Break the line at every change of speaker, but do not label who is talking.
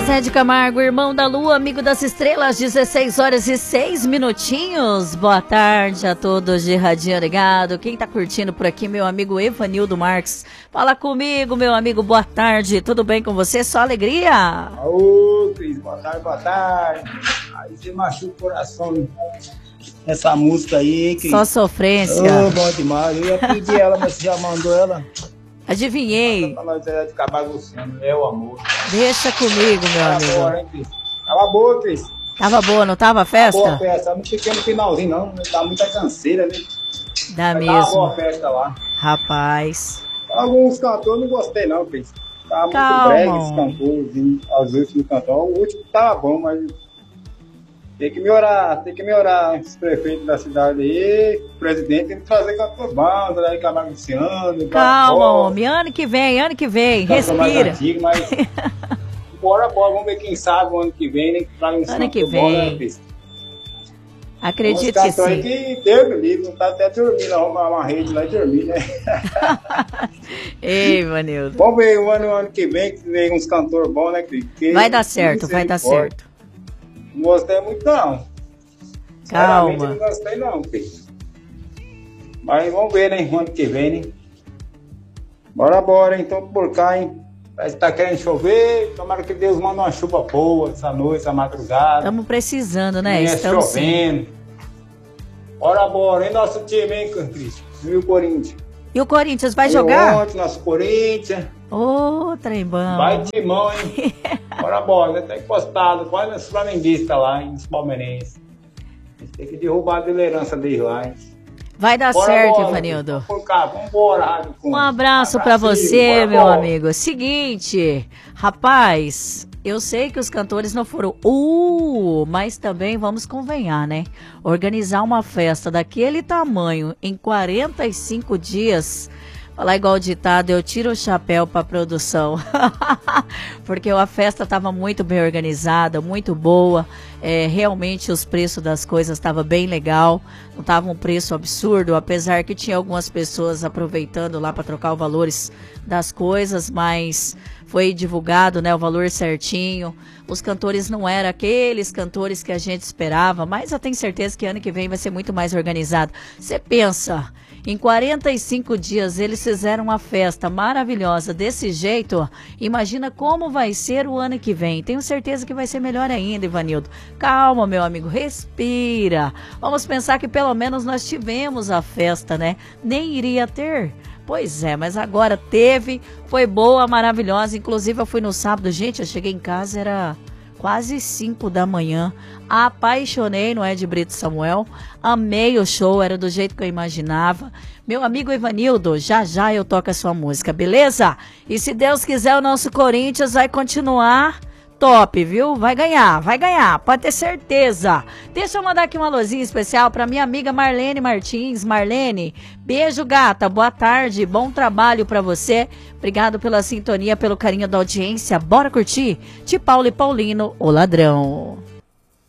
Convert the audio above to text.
Zezé de Camargo, irmão da lua, amigo das estrelas, 16 horas e 6 minutinhos. Boa tarde a todos de Radinho Ligado. Quem tá curtindo por aqui, meu amigo Evanildo Marques. Fala comigo, meu amigo, boa tarde. Tudo bem com você? Só alegria?
Ô, Cris, boa tarde, boa tarde. Aí você machuca o coração essa música aí, Cris.
Só sofrência.
Ô, bom demais. Eu ia pedir ela, mas você já mandou ela.
Adivinhei.
Pra nós ficar bagunçando, é o amor.
Deixa comigo, meu amigo.
Boa, hein, Cris? Tava boa, Cris.
Tava boa, não tava a festa?
Boa festa, não fiquei no finalzinho não, dá muita canseira, né?
Dá
mas
mesmo.
Tava boa festa lá.
Rapaz.
Alguns cantores não gostei não, Cris. Tava muito brega esse cantor, às vezes no cantor. O último tava bom, mas tem que melhorar os prefeitos da cidade aí, o presidente tem que trazer cantor banda, aí Camargo esse ano.
Calma, homem, ano que vem, respira.
Mais antigo, mas bora, vamos ver quem sabe o ano que vem, né?
Ano que vem. Bom, né, acredito que sim.
Aí que Deus me livre, não tá até dormindo, arrumar uma rede lá e dormir, né?
Ei, Vanildo.
Vamos ver o ano que vem uns cantores bons, né, Cris?
Vai dar certo, vai dar certo.
Não gostei muito, não.
Calma.
Não gostei, não, Cris. Mas vamos ver, né? O ano que vem, né? Bora, então, por cá, hein? Parece que tá querendo chover. Tomara que Deus mande uma chuva boa essa noite, essa madrugada.
Estamos precisando, né?
Estamos chovendo. Sim. Bora, hein? Nosso time, hein, Cris? E o Corinthians?
E o Corinthians vai jogar?
Ontem, nosso Corinthians.
Ô, trembão.
Vai de mão, hein? Bora, né? Tá encostado, quase nos flamenguistas lá, hein? Nos palmeirenses. A gente tem que derrubar a liderança deles lá, hein?
Vai dar certo, Ivanildo.
Vambora,
um abraço pra você, meu amigo. Seguinte, rapaz, eu sei que os cantores não foram mas também vamos convenhar, né? Organizar uma festa daquele tamanho em 45 dias... Falar igual o ditado, eu tiro o chapéu pra produção. Porque a festa estava muito bem organizada, muito boa. Realmente os preços das coisas estavam bem legal. Não estava um preço absurdo, apesar que tinha algumas pessoas aproveitando lá para trocar os valores das coisas, mas foi divulgado, né, o valor certinho. Os cantores não eram aqueles cantores que a gente esperava, mas eu tenho certeza que ano que vem vai ser muito mais organizado. Você pensa... Em 45 dias eles fizeram uma festa maravilhosa desse jeito. Imagina como vai ser o ano que vem. Tenho certeza que vai ser melhor ainda, Ivanildo. Calma, meu amigo, respira. Vamos pensar que pelo menos nós tivemos a festa, né? Nem iria ter. Pois é, mas agora teve, foi boa, maravilhosa. Inclusive eu fui no sábado, gente, eu cheguei em casa, era... quase 5 da manhã, apaixonei no Ed Brito Samuel, amei o show, era do jeito que eu imaginava. Meu amigo Ivanildo, já eu toco a sua música, beleza? E se Deus quiser, o nosso Corinthians vai continuar top, viu? Vai ganhar, pode ter certeza. Deixa eu mandar aqui uma alôzinha especial pra minha amiga Marlene Martins. Marlene, beijo, gata, boa tarde, bom trabalho pra você. Obrigado pela sintonia, pelo carinho da audiência. Bora curtir? De Paulo e Paulino, o ladrão.